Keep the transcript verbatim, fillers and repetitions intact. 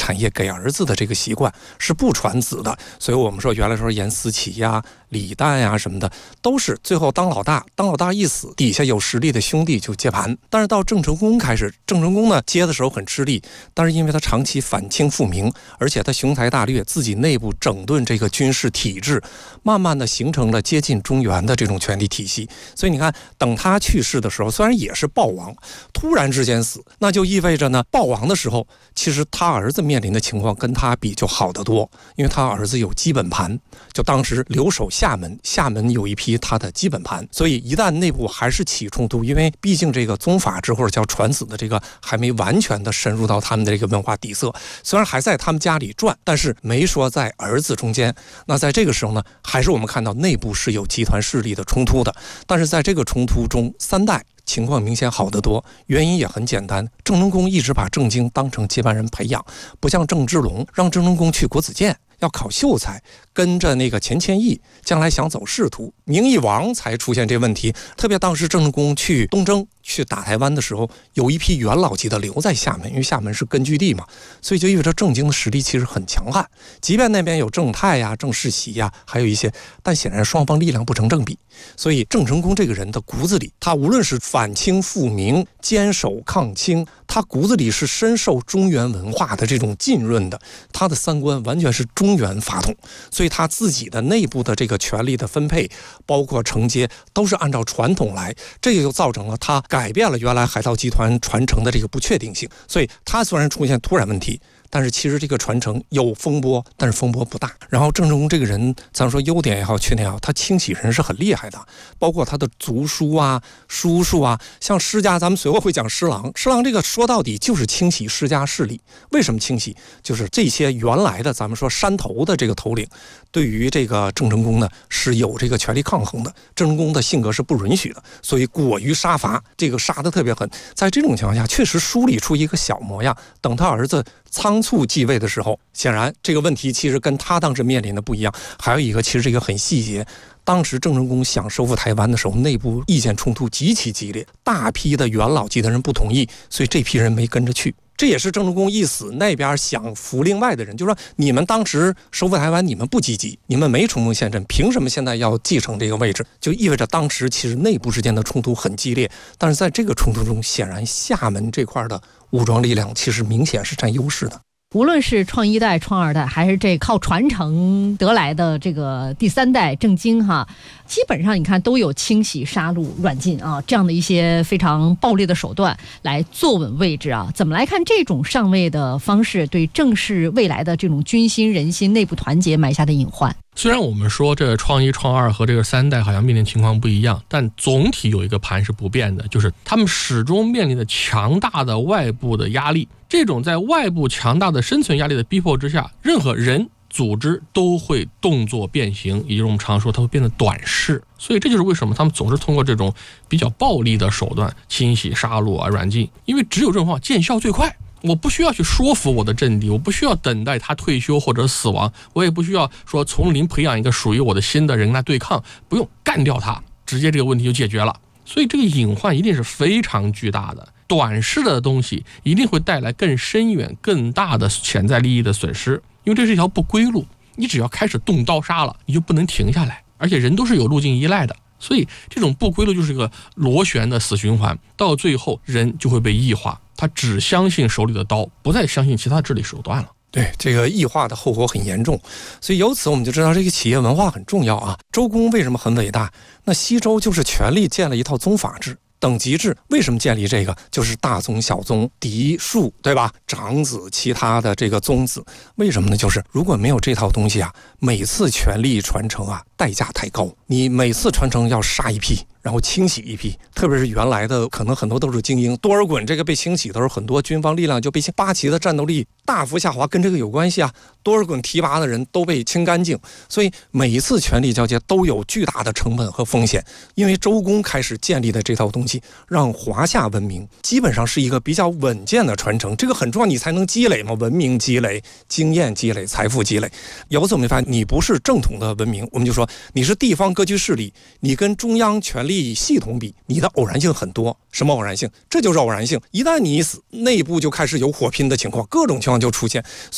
产业给儿子的这个习惯是不传子的，所以我们说原来说严思齐呀、李旦呀什么的，都是最后当老大，当老大一死，底下有实力的兄弟就接盘。但是到郑成功开始，郑成功呢接的时候很吃力，但是因为他长期反清复明，而且他雄才大略，自己内部整顿这个军事体制，慢慢的形成了接近中原的这种权力体系。所以你看，等他去世的时候，虽然也是暴亡，突然之间死，那就意味着呢，暴亡的时候，其实他儿子面临的情况跟他比就好得多，因为他儿子有基本盘，就当时留守厦门，厦门有一批他的基本盘，所以一旦内部还是起冲突，因为毕竟这个宗法制或者叫传子的这个还没完全的深入到他们的这个文化底色，虽然还在他们家里转，但是没说在儿子中间。那在这个时候呢，还是我们看到内部是有集团势力的冲突的，但是在这个冲突中，三代情况明显好得多，原因也很简单，郑成功一直把郑经当成接班人培养，不像郑芝龙让郑成功去国子监要考秀才，跟着那个钱谦益将来想走仕途，明义王才出现这问题。特别当时郑成功去东征去打台湾的时候，有一批元老级的留在厦门，因为厦门是根据地嘛，所以就意味着郑经的实力其实很强悍，即便那边有郑泰呀、郑世袭呀，还有一些，但显然双方力量不成正比。所以郑成功这个人的骨子里，他无论是反清复明、坚守抗清，他骨子里是深受中原文化的这种浸润的，他的三观完全是中原法统，所以他自己的内部的这个权力的分配，包括承接，都是按照传统来，这个就造成了他改变了原来海盗集团传承的这个不确定性。所以他虽然出现突然问题，但是其实这个传承有风波，但是风波不大。然后郑成功这个人，咱说优点也好，缺点也好，他清洗人是很厉害的，包括他的族叔啊、叔叔啊，像施家，咱们随后会讲施琅。施琅这个说到底就是清洗施家势力。为什么清洗？就是这些原来的咱们说山头的这个头领，对于这个郑成功呢是有这个权力抗衡的。郑成功的性格是不允许的，所以果于杀伐，这个杀得特别狠。在这种情况下，确实梳理出一个小模样。等他儿子仓促继位的时候，显然这个问题其实跟他当时面临的不一样。还有一个，其实这个很细节，当时郑成功想收复台湾的时候，内部意见冲突极其激烈，大批的元老级的人不同意，所以这批人没跟着去。这也是郑成功一死，那边想扶另外的人，就说你们当时收复台湾，你们不积极，你们没冲锋陷阵，凭什么现在要继承这个位置？就意味着当时其实内部之间的冲突很激烈。但是在这个冲突中，显然厦门这块的武装力量其实明显是占优势的。 无论是创一代、创二代，还是这靠传承得来的这个第三代郑经哈，基本上你看都有清洗、杀戮、软禁啊这样的一些非常暴力的手段来坐稳位置啊。怎么来看这种上位的方式对郑氏未来的这种军心、人心、内部团结埋下的隐患？ 虽然我们说这创一、创二和这个三代好像面临情况不一样，但总体有一个盘是不变的，就是他们始终面临着强大的外部的压力。这种在外部强大的生存压力的逼迫之下，任何人、组织都会动作变形，也就是我们常说它会变得短视。所以这就是为什么他们总是通过这种比较暴力的手段清洗、杀戮啊、软禁，因为只有这种方法见效最快。我不需要去说服我的阵地，我不需要等待他退休或者死亡，我也不需要说从零培养一个属于我的新的人来对抗，不用干掉他，直接这个问题就解决了。所以这个隐患一定是非常巨大的，短视的东西一定会带来更深远、更大的潜在利益的损失，因为这是一条不归路，你只要开始动刀杀了，你就不能停下来，而且人都是有路径依赖的。所以这种不归路就是一个螺旋的死循环，到最后人就会被异化，他只相信手里的刀，不再相信其他治理手段了。 对，这个异化的后果很严重，所以由此我们就知道这个企业文化很重要啊。周公为什么很伟大？那西周就是权力建了一套宗法制、等级制。为什么建立这个？就是大宗、小宗、嫡庶，对吧？长子、其他的这个宗子。为什么呢？就是如果没有这套东西啊，每次权力传承啊，代价太高。你每次传承要杀一批，然后清洗一批，特别是原来的可能很多都是精英，多尔衮这个被清洗的时候，很多军方力量就被清，八旗的战斗力大幅下滑，跟这个有关系啊。多尔衮提拔的人都被清干净，所以每一次权力交接都有巨大的成本和风险。因为周公开始建立的这套东西，让华夏文明基本上是一个比较稳健的传承，这个很重要，你才能积累嘛，文明积累、经验积累、财富积累。由此我们发现，你不是正统的文明，我们就说你是地方割据势力，你跟中央权力系统比，你的偶然性很多。什么偶然性？这就是偶然性。一旦你一死，内部就开始有火拼的情况，各种情况就出现。